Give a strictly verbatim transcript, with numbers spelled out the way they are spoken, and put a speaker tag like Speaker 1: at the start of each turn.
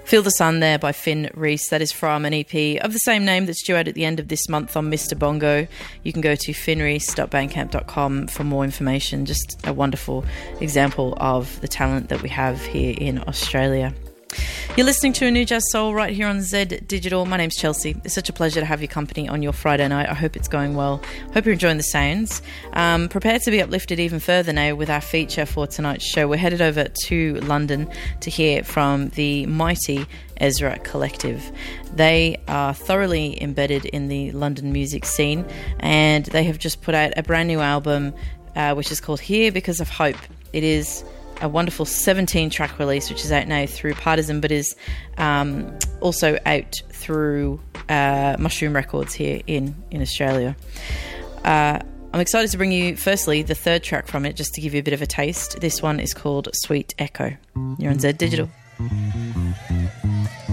Speaker 1: Feel the Sun there by Finn Reese. That is from an E P of the same name that's due out at the end of this month on Mister Bongo. You can go to finreese dot bandcamp dot com for more information. Just a wonderful example of the talent that we have here in Australia. You're listening to A New Jazz Soul right here on Z Digital. My name's Chelsea. It's such a pleasure to have your company on your Friday night. I hope it's going well. Hope you're enjoying the sounds. Um, prepare to be uplifted even further now with our feature for tonight's show. We're headed over to London to hear from the mighty Ezra Collective. They are thoroughly embedded in the London music scene, and they have just put out a brand new album uh, which is called Here Because of Hope. It is a wonderful seventeen track release which is out now through Partisan, but is um, also out through uh, Mushroom Records here in, in Australia. Uh, I'm excited to bring you firstly the third track from it, just to give you a bit of a taste. This one is called Sweet Echo. You're on Z Digital.
Speaker 2: Mm-hmm.